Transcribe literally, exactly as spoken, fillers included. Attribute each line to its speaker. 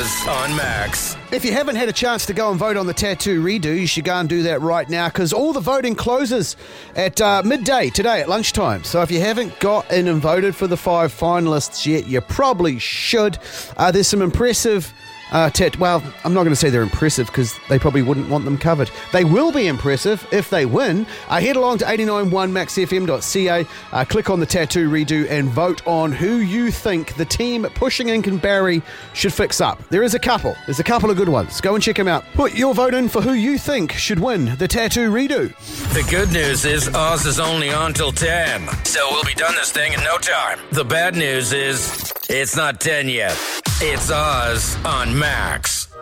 Speaker 1: Oz on Max.
Speaker 2: If you haven't had a chance to go and vote on the tattoo redo, you should go and do that right now because all the voting closes at uh, midday today at lunchtime. So if you haven't got in and voted for the five finalists yet, you probably should. Uh, there's some impressive... Uh, tat- well, I'm not going to say they're impressive because they probably wouldn't want them covered. They will be impressive if they win. Uh, head along to eight nine one max f m dot c a, uh, click on the tattoo redo and vote on who you think the team pushing Ink and Barry should fix up. There is a couple. There's a couple of good ones. Go and check them out. Put your vote in for who you think should win the tattoo redo.
Speaker 1: The good news is Oz is only on till ten, so we'll be done this thing in no time. The bad news is it's not ten yet. It's Oz on Max.